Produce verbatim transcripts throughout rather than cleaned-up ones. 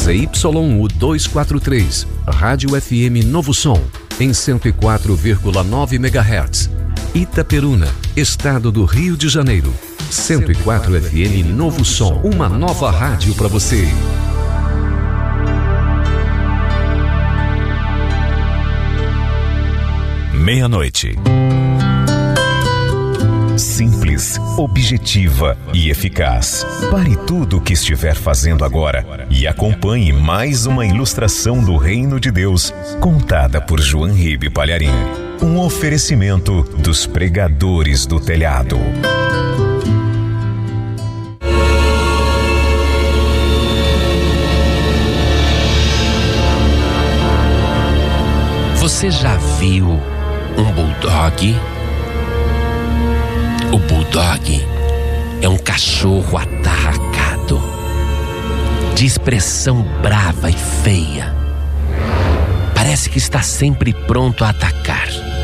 Z Y U duzentos e quarenta e três, Rádio F M Novo Som, em cento e quatro vírgula nove megahertz. Itaperuna, Estado do Rio de Janeiro. cento e quatro F M Novo Som, uma nova rádio para você. Meia-noite. Simples, objetiva e eficaz. Pare tudo o que estiver fazendo agora e acompanhe mais uma ilustração do Reino de Deus, contada por João Ribe Palharim. Um oferecimento dos pregadores do telhado. Você já viu um bulldog? O bulldog é um cachorro atarracado, de expressão brava e feia. Parece que está sempre pronto a atacar.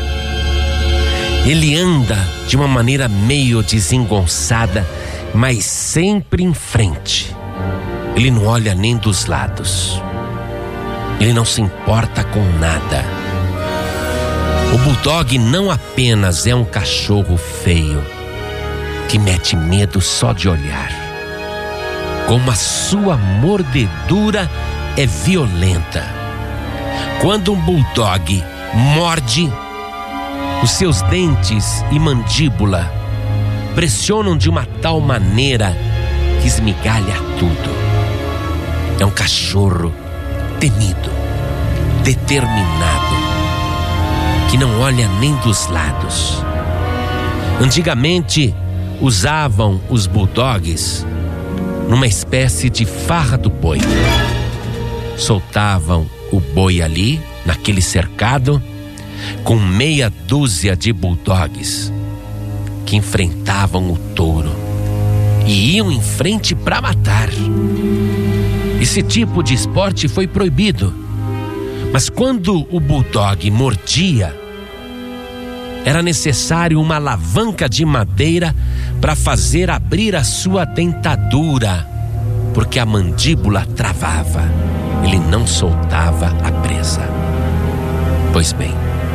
Ele anda de uma maneira meio desengonçada, mas sempre em frente. Ele não olha nem dos lados. Ele não se importa com nada. O bulldog não apenas é um cachorro feio, que mete medo só de olhar, como a sua mordedura é violenta. Quando um bulldog morde, os seus dentes e mandíbula pressionam de uma tal maneira que esmigalha tudo. É um cachorro temido, determinado, que não olha nem dos lados. Antigamente usavam os bulldogs numa espécie de farra do boi. Soltavam o boi ali, naquele cercado, com meia dúzia de bulldogs que enfrentavam o touro e iam em frente para matar. Esse tipo de esporte foi proibido, mas quando o bulldog mordia, era necessário uma alavanca de madeira para fazer abrir a sua dentadura, porque a mandíbula travava, ele não soltava a presa. Pois bem,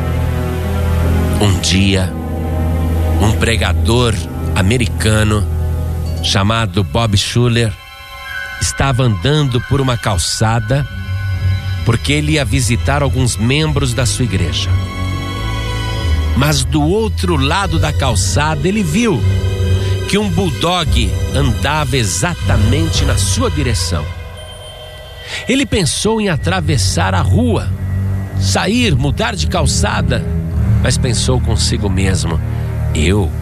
um dia, um pregador americano chamado Bob Schuller estava andando por uma calçada porque ele ia visitar alguns membros da sua igreja. Mas do outro lado da calçada ele viu que um bulldog andava exatamente na sua direção. Ele pensou em atravessar a rua, sair, mudar de calçada, mas pensou consigo mesmo: eu